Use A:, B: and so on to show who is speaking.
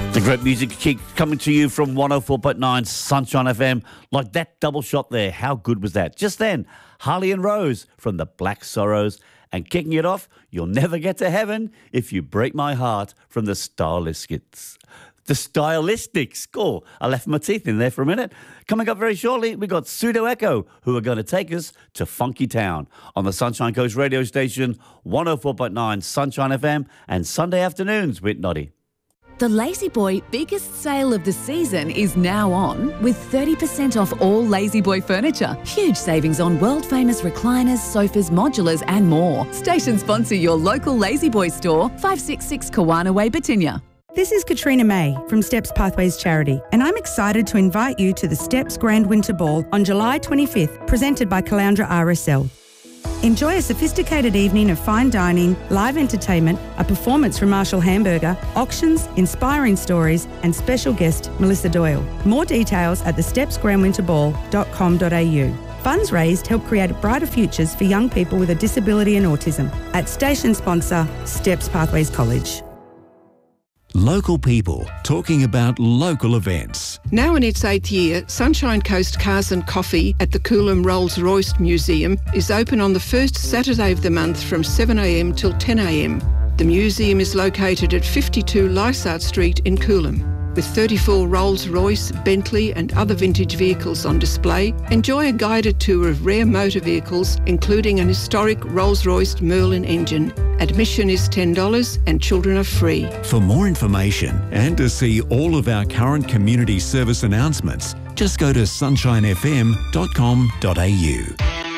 A: The great music keeps coming to you from 104.9 Sunshine FM. Like that double shot there, how good was that? Just then, Harley and Rose from the Black Sorrows. And kicking it off, You'll Never Get to Heaven If You Break My Heart from the Stylistics. The Stylistics. Cool. I left my teeth in there for a minute. Coming up very shortly, we got Pseudo Echo, who are going to take us to Funky Town on the Sunshine Coast radio station, 104.9 Sunshine FM, and Sunday afternoons with Noddy.
B: The La-Z-Boy biggest sale of the season is now on with 30% off all La-Z-Boy furniture. Huge savings on world-famous recliners, sofas, modulars and more. Station sponsor your local La-Z-Boy store, 566 Kawana Way, Batinia.
C: This is Katrina May from Steps Pathways Charity, and I'm excited to invite you to the Steps Grand Winter Ball on July 25th, presented by Caloundra RSL. Enjoy a sophisticated evening of fine dining, live entertainment, a performance from Marshall Hamburger, auctions, inspiring stories and special guest Melissa Doyle. More details at thestepsgrandwinterball.com.au. Funds raised help create brighter futures for young people with a disability and autism. At station sponsor, Steps Pathways College.
D: Local people talking about local events.
E: Now in its 8th year, Sunshine Coast Cars and Coffee at the Coolum Rolls-Royce Museum is open on the first Saturday of the month from 7am till 10am. The museum is located at 52 Lysart Street in Coolum. With 34 Rolls-Royce, Bentley and other vintage vehicles on display, enjoy a guided tour of rare motor vehicles, including an historic Rolls-Royce Merlin engine. Admission is $10 and children are free.
D: For more information and to see all of our current community service announcements, just go to sunshinefm.com.au.